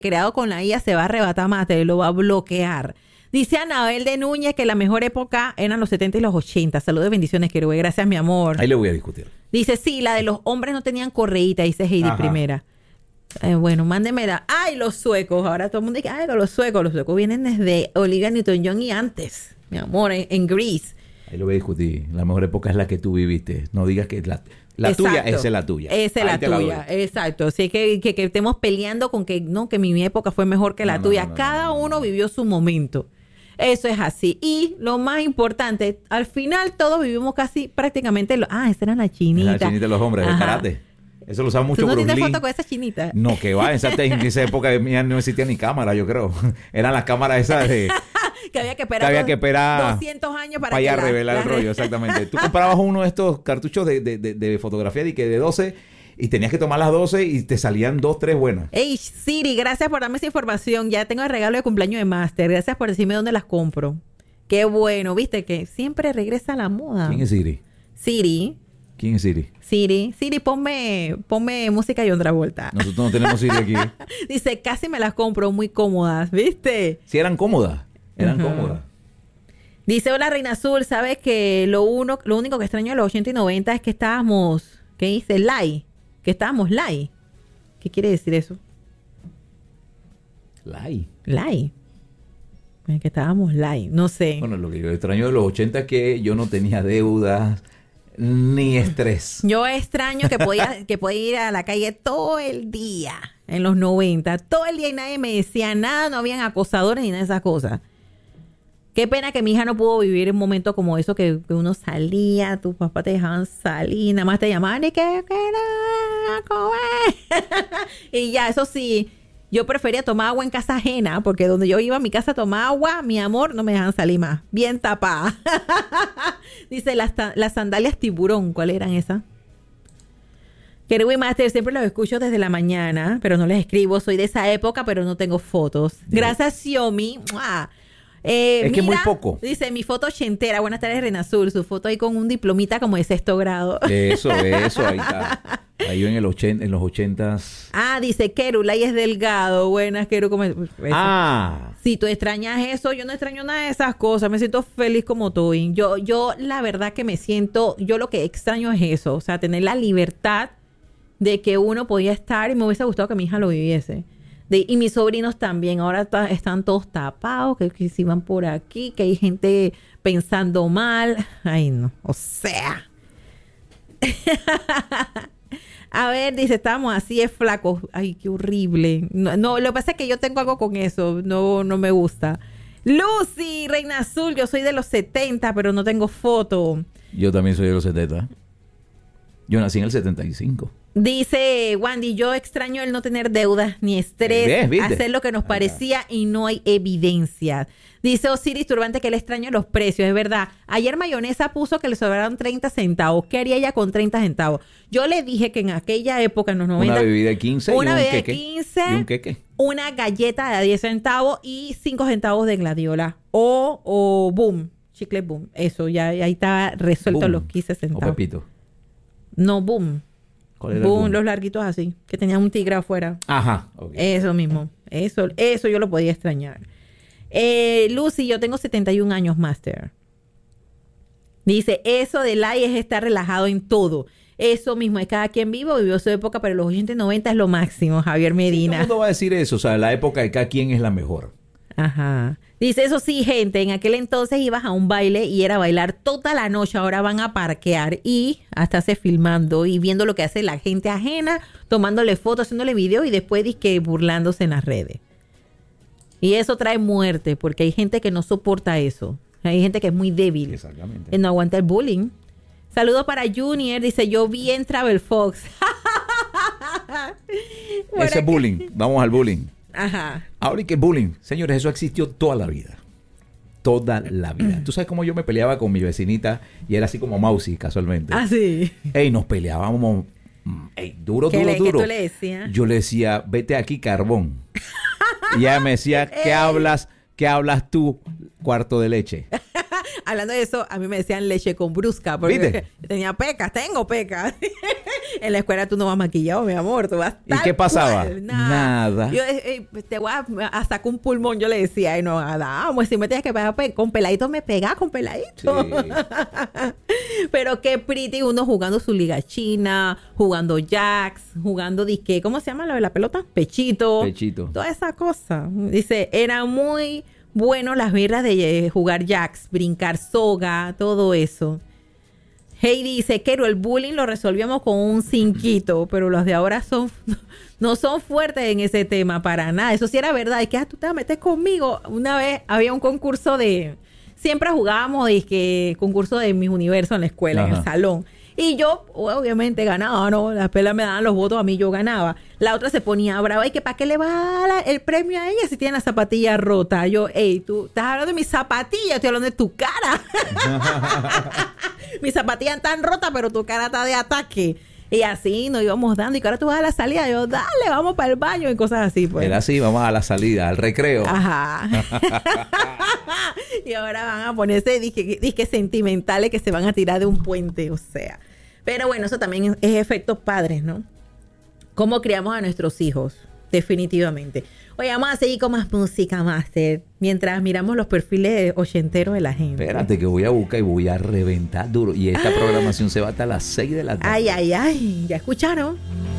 creado con la IA se va a arrebatar más, te lo va a bloquear. Dice Anabel de Núñez que la mejor época eran los 70 y los 80. Saludos y bendiciones, Querubé. Gracias, mi amor. Ahí le voy a discutir. Dice, sí, la de los hombres no tenían correíta, dice Heidi primera. Bueno, mándemela. ¡Ay, los suecos! Ahora todo el mundo dice, ¡ay, los suecos! Los suecos vienen desde Olivia Newton-John y antes, mi amor, en Grease. Ahí lo voy a discutir. La mejor época es la que tú viviste. No digas que la tuya, esa es la tuya. Esa es la tuya, exacto. Así que estemos peleando con que no, que mi época fue mejor que la tuya. Cada uno vivió su momento. Eso es así. Y lo más importante, al final todos vivimos casi prácticamente... esa era la chinita. La chinita de los hombres, de karate. Eso lo usaba mucho Bruce Lee. ¿Tú no tienes foto con esa chinita? No, que va. En esa época mía no existía ni cámara, yo creo. Eran las cámaras esas de... que había que esperar 200 años para allá revelar el rollo, exactamente. Tú comprabas uno de estos cartuchos de fotografía de 12 y tenías que tomar las 12 y te salían 2, 3 buenas. Hey, Siri, gracias por darme esa información. Ya tengo el regalo de cumpleaños de Master. Gracias por decirme dónde las compro. Qué bueno, viste que siempre regresa a la moda. ¿Quién es Siri? Siri. ¿Quién es Siri? Siri, ponme música y otra vuelta. Nosotros no tenemos Siri aquí. Dice, casi me las compro, muy cómodas, ¿viste? Sí, eran cómodas. Cómodas. Dice, hola Reina Azul, ¿sabes que lo único que extraño de los 80 y 90 es que estábamos, ¿qué dice? Live. Que estábamos live. ¿Qué quiere decir eso? Live. Que estábamos live, no sé. Bueno, lo que yo extraño de los 80 es que yo no tenía deudas ni estrés. Yo extraño que podía ir a la calle todo el día en los 90, todo el día y nadie me decía nada, no habían acosadores ni nada de esas cosas. Qué pena que mi hija no pudo vivir un momento como eso, que uno salía, tus papás te dejaban salir, nada más te llamaban y que comer. Y ya, eso sí, yo prefería tomar agua en casa ajena, porque donde yo iba a mi casa a tomar agua, mi amor, no me dejaban salir más. Bien tapada. Dice, las sandalias tiburón, ¿cuáles eran esas? Querubín Master, siempre los escucho desde la mañana, pero no les escribo. Soy de esa época, pero no tengo fotos. Gracias, Xiaomi. Es mira, que muy poco. Dice, mi foto ochentera. Buenas tardes, Reina Azul. Su foto ahí con un diplomita como de 6º grado. Eso, ahí está. Ahí en los 80s. Dice, Keru, ahí es delgado. Buenas, Keru. Si tú extrañas eso, yo no extraño nada de esas cosas. Me siento feliz como estoy. Yo la verdad que me siento, yo lo que extraño es eso. O sea, tener la libertad de que uno podía estar, y me hubiese gustado que mi hija lo viviese. Y mis sobrinos también, ahora están todos tapados, que si van por aquí, que hay gente pensando mal. Ay, no, o sea. A ver, dice, estamos así, es flacos. Ay, qué horrible. No, lo que pasa es que yo tengo algo con eso, no me gusta. Lucy, Reina Azul, yo soy de los 70, pero no tengo foto. Yo también soy de los 70. Yo nací en el 75. Dice Wandy, yo extraño el no tener deudas ni estrés, hacer lo que nos parecía y no hay evidencia. Dice Osiris Turbante que le extraño los precios, es verdad. Ayer Mayonesa puso que le sobraron 30 centavos. ¿Qué haría ella con 30 centavos? Yo le dije que en aquella época, en los 90... Una bebida de 15 una bebida de 15, y un queque. Una galleta de 10 centavos y 5 centavos de gladiola. O Boom, chicle Boom. Eso, ya ahí está resuelto los 15 centavos. O Pepito. No, Boom. ¿Cuál era Boom? Los larguitos así, que tenían un tigre afuera. Ajá. Okay. Eso mismo. Eso yo lo podía extrañar. Lucy, yo tengo 71 años, Master. Dice, eso de live es estar relajado en todo. Eso mismo, es cada quien vivió su época, pero los 80 y 90 es lo máximo, Javier Medina. Sí, todo el mundo va a decir eso, o sea, la época de cada quien es la mejor. Ajá. Dice, eso sí, gente, en aquel entonces ibas a un baile y era bailar toda la noche, ahora van a parquear y hasta se filmando y viendo lo que hace la gente ajena, tomándole fotos, haciéndole video y después disque burlándose en las redes. Y eso trae muerte, porque hay gente que no soporta eso. Hay gente que es muy débil. Exactamente. No aguanta el bullying. Saludos para Junior, dice, yo vi en Travel Fox. Ese es bullying, vamos al bullying. Ajá. Ahora, ¿y qué bullying? Señores, eso existió toda la vida. Toda la vida. ¿Tú sabes cómo yo me peleaba con mi vecinita? Y era así como Mousy, casualmente. Ah, sí. Ey, nos peleábamos. Ey, duro. ¿Qué tú le decías? Yo le decía, vete aquí, carbón. Y ella me decía, ¿qué hablas tú, cuarto de leche? Hablando de eso, a mí me decían leche con brusca, porque tengo pecas. En la escuela tú no vas maquillado, mi amor. Tú vas ¿Y qué pasaba? Nada. Yo te voy a sacar un pulmón, yo le decía. Y no, vamos, si me tienes que pegar con peladito, me pega con peladito. Sí. Pero qué pretty uno jugando su liga china, jugando jacks, jugando disque, ¿cómo se llama lo de la pelota? Pechito. Toda esa cosa. Dice, era muy bueno las birras de jugar jacks, brincar soga, todo eso. Heidi dice, Kero, el bullying lo resolvíamos con un cinquito, pero los de ahora no son fuertes en ese tema para nada. Eso sí era verdad. Es que tú te vas a meter conmigo. Una vez había un concurso siempre jugábamos concurso de Miss Universo en la escuela, en el salón. Y yo, obviamente, ganaba, ¿no? Las pelas me daban los votos, a mí yo ganaba. La otra se ponía brava. ¿Y que para qué le va a dar el premio a ella si tiene la zapatilla rota? Yo, tú estás hablando de mis zapatillas, estoy hablando de tu cara. Mis zapatillas están rotas, pero tu cara está de ataque. Y así nos íbamos dando. Y que ahora tú vas a la salida. Yo, dale, vamos para el baño y cosas así. Pues. Era así, vamos a la salida, al recreo. Ajá. Y ahora van a ponerse disque sentimentales que se van a tirar de un puente, o sea. Pero bueno, eso también es efectos padres, ¿no? ¿Cómo criamos a nuestros hijos? Definitivamente. Oye, vamos a seguir con más música, Master, mientras miramos los perfiles ochenteros de la gente. Espérate que voy a buscar y voy a reventar duro. Y esta programación se va hasta las 6 de la tarde. Ay, ¿ya escucharon?